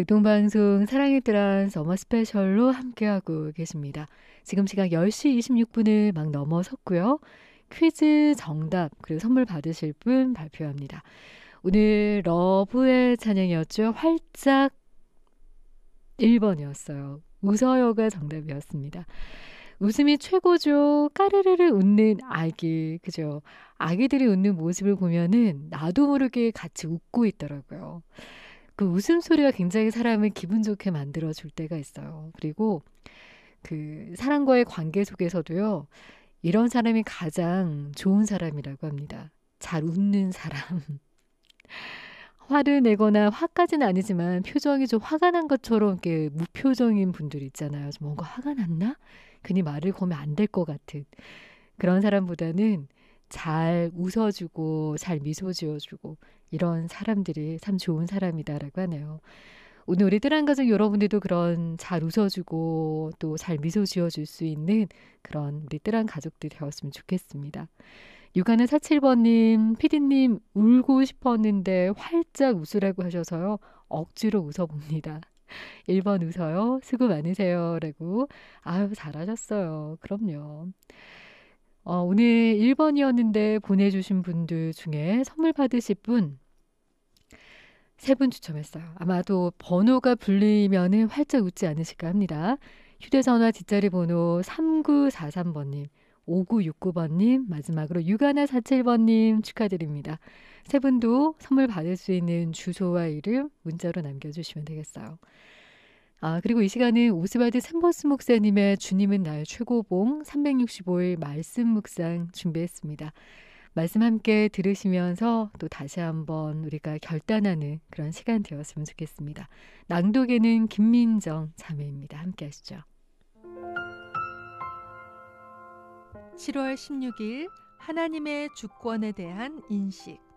교통방송 사랑의 뜨란 서머 스페셜로 함께하고 계십니다. 지금 시각 10시 26분을 막 넘어섰고요. 퀴즈 정답 그리고 선물 받으실 분 발표합니다. 오늘 러브의 찬양이었죠. 활짝 1번이었어요. 웃어요가 정답이었습니다. 웃음이 최고죠. 까르르르 웃는 아기. 그죠? 아기들이 웃는 모습을 보면은 나도 모르게 같이 웃고 있더라고요. 그 웃음소리가 굉장히 사람을 기분 좋게 만들어줄 때가 있어요. 그리고 그 사람과의 관계 속에서도요. 이런 사람이 가장 좋은 사람이라고 합니다. 잘 웃는 사람. 화를 내거나 화까지는 아니지만 표정이 좀 화가 난 것처럼 이렇게 무표정인 분들 있잖아요. 좀 뭔가 화가 났나? 괜히 말을 거면 안 될 것 같은 그런 사람보다는 잘 웃어주고 잘 미소 지어주고 이런 사람들이 참 좋은 사람이다라고 하네요. 오늘 우리 뜨란 가족 여러분들도 그런 잘 웃어주고 또 잘 미소 지어줄 수 있는 그런 우리 뜨란 가족들이 되었으면 좋겠습니다. 육아는 47번님, 피디님 울고 싶었는데 활짝 웃으라고 하셔서요. 억지로 웃어봅니다. 1번 웃어요. 수고 많으세요. 라고. 아유, 잘하셨어요. 그럼요. 오늘 1번이었는데 보내주신 분들 중에 선물 받으실 분 3분 추첨했어요. 아마도 번호가 불리면은 활짝 웃지 않으실까 합니다. 휴대전화 뒷자리 번호 3943번님, 5969번님, 마지막으로 6147번님 축하드립니다. 3분도 선물 받을 수 있는 주소와 이름 문자로 남겨주시면 되겠어요. 그리고 이 시간은 오스바드 샘버스 목사님의 주님은 나의 최고봉 365일 말씀 묵상 준비했습니다. 말씀 함께 들으시면서 또 다시 한번 우리가 결단하는 그런 시간 되었으면 좋겠습니다. 낭독에는 김민정 자매입니다. 함께 하시죠. 7월 16일 하나님의 주권에 대한 인식.